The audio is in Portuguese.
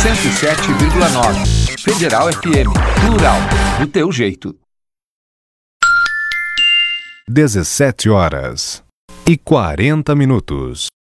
107,9. Federal FM. Plural. Do teu jeito. 17h40.